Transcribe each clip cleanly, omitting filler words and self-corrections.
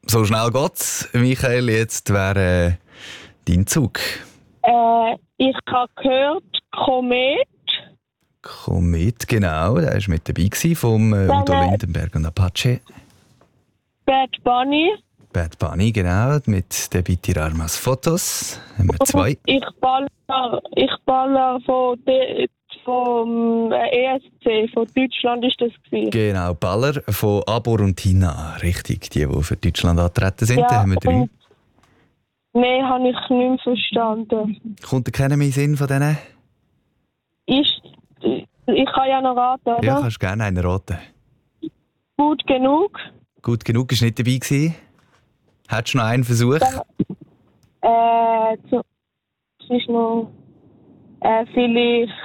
so schnell geht's. Michael, jetzt wäre dein Zug. Ich habe gehört, Komet. Komet, genau. Der war mit dabei vom Udo Lindenberg und Apache. Bad Bunny. Bad Bunny, genau. Mit der Bitte Armas Fotos. Haben wir 2. Ich baller vom ESC, von Deutschland ist das gewesen. Genau, Baller von Abor und Tina. Richtig, die für Deutschland angetreten sind. Ja, Da haben wir 3. Nein, habe ich nicht mehr verstanden. Kommt dir keiner mehr in den Sinn von denen? Ich kann ja noch raten, oder? Ja, kannst gerne einen raten. Gut genug. Gut genug war nicht dabei gewesen. Hättest du noch einen Versuch? Es ist noch vielleicht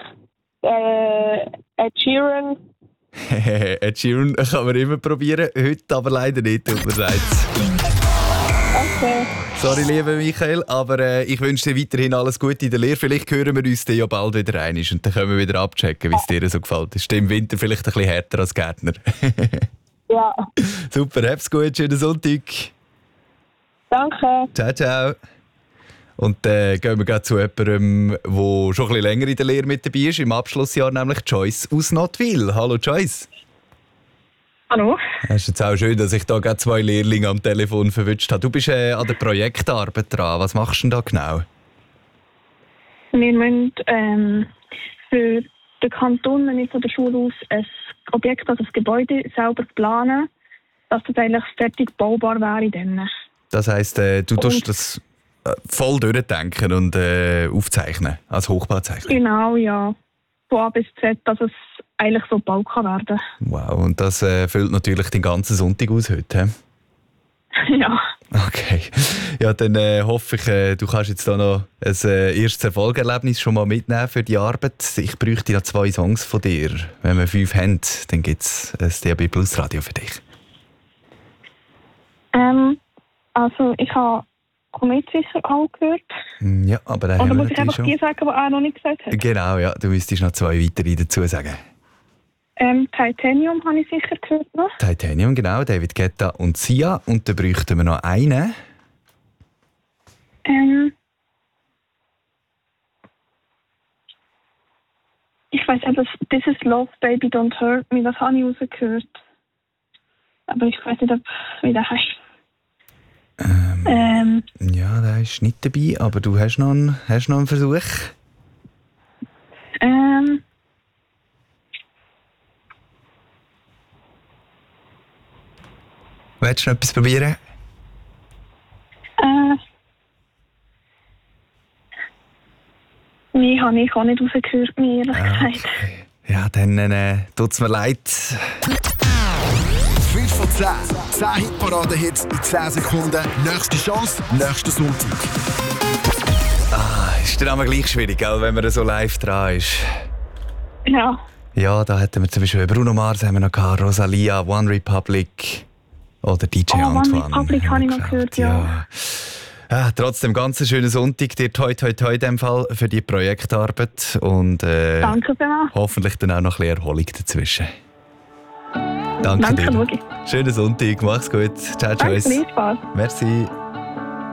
Ed Sheeran. Ed Sheeran kann man immer probieren, heute aber leider nicht, tut mir leid. Okay. Sorry, lieber Michael, aber ich wünsche dir weiterhin alles Gute in der Lehre. Vielleicht hören wir uns dann ja bald wieder rein und dann können wir wieder abchecken, wie es dir so gefällt. Ist im Winter vielleicht ein bisschen härter als Gärtner. Ja. Super, hab's gut, schönen Sonntag. Danke. Ciao, ciao. Und dann gehen wir gleich zu jemandem, der schon ein bisschen länger in der Lehre mit dabei ist, im Abschlussjahr, nämlich Joyce aus Nottwil. Hallo Joyce. Hallo. Es ist jetzt auch schön, dass ich da gerade 2 Lehrlinge am Telefon verwünscht habe. Du bist an der Projektarbeit dran. Was machst du denn da genau? Wir müssen für den Kanton, wenn ich von der Schule aus, ein Objekt, also das Gebäude selber planen, dass das eigentlich fertig baubar wäre. Dann. Das heisst, du tust das voll durchdenken und aufzeichnen, als Hochbauzeichner. Genau, ja. Von A bis Z, dass es eigentlich so gebaut kann werden. Wow, und das füllt natürlich den ganzen Sonntag aus heute, he? Ja. Okay. Ja, dann hoffe ich, du kannst jetzt da noch ein erstes Erfolgserlebnis schon mal mitnehmen für die Arbeit. Ich bräuchte ja 2 Songs von dir. Wenn wir 5 haben, dann gibt es ein DAB Plus Radio für dich. Also ich habe Komet sicher auch gehört. Ja, aber dann Oder haben wir muss ich einfach schon die sagen, die er noch nicht gesagt hat? Genau, ja. Du müsstest noch 2 weitere dazu sagen. Titanium habe ich sicher gehört noch. Titanium, genau. David Guetta und Sia. Und dann bräuchten wir noch einen. Ich weiß nicht, This is Love, Baby, Don't Hurt Me, das habe ich rausgehört. Aber ich weiß nicht, wie der heißt. Ja, der ist nicht dabei, aber du hast noch einen Versuch. Willst du noch etwas probieren? Nein, habe ich auch nicht rausgehört, mir ehrlich gesagt. Okay. Ja, dann tut es mir leid. 5 von 10. 10 Hitparaden-Hits in 10 Sekunden. Nächste Chance, nächsten Sonntag. Ist dann aber gleich schwierig, gell, wenn man so live dran ist. Ja. Ja, da hätten wir zum Beispiel Bruno Mars, haben wir noch gehabt, Rosalia, One Republic oder DJ Antoine. One Republic habe ich noch gehört, ja. Ja, trotzdem ganz einen schönen Sonntag. Dir toi toi toi in dem Fall für die Projektarbeit und Danke sehr. Hoffentlich dann auch noch ein bisschen Erholung dazwischen. Danke dir. Luigi. Schönen Sonntag, mach's gut. Ciao, tschüss. Danke, Spaß. Merci.